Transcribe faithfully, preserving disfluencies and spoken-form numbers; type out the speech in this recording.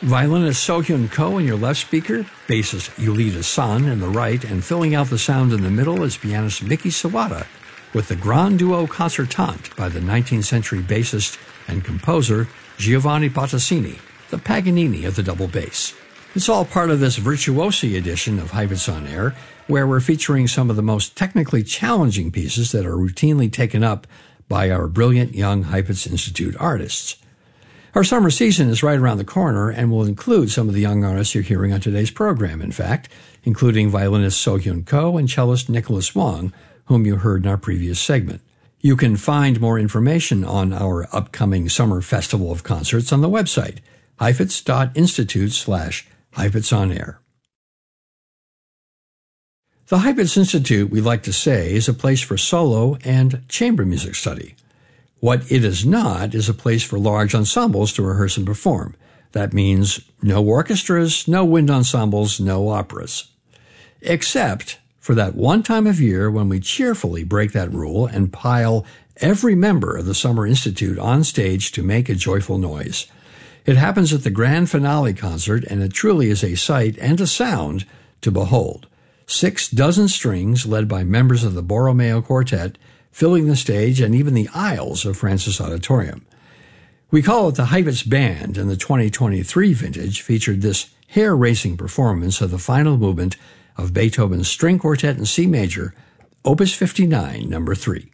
Violinist Sohyun Ko in your left speaker, bassist Yulita San in the right, and filling out the sound in the middle is pianist Miki Sawada with the Grand Duo Concertante by the nineteenth century bassist and composer Giovanni Bottesini, the Paganini of the double bass. It's all part of this virtuosi edition of Heifetz on Air, where we're featuring some of the most technically challenging pieces that are routinely taken up by our brilliant young Heifetz Institute artists. Our summer season is right around the corner and will include some of the young artists you're hearing on today's program, in fact, including violinist Sohyun Ko and cellist Nicholas Wong, whom you heard in our previous segment. You can find more information on our upcoming Summer Festival of Concerts on the website, heifetz.institute slash Heifetz on Air. The Heifetz Institute, we like to say, is a place for solo and chamber music study. What it is not is a place for large ensembles to rehearse and perform. That means no orchestras, no wind ensembles, no operas. Except for that one time of year when we cheerfully break that rule and pile every member of the Summer Institute on stage to make a joyful noise. It happens at the grand finale concert, and it truly is a sight and a sound to behold. Six dozen strings led by members of the Borromeo Quartet filling the stage and even the aisles of Francis Auditorium. We call it the Heifetz Band, and the twenty twenty-three vintage featured this hair-racing performance of the final movement of Beethoven's String Quartet in C major, Opus fifty-nine, number three.